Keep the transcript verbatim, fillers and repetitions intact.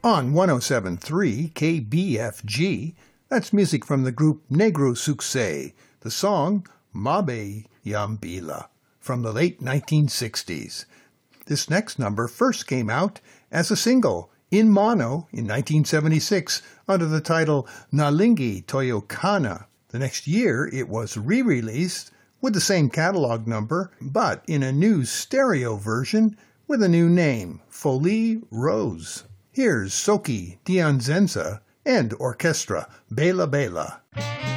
On one oh seven point three K B F G, that's music from the group Negro Succès, the song Mabe Yambila from the late nineteen sixties. This next number first came out as a single in mono in nineteen seventy-six under the title Nalingi Toyokana. The next year it was re-released with the same catalog number, but in a new stereo version with a new name, Folie Rose. Here's Soki Dianzenza and Orchestra Bela Bela.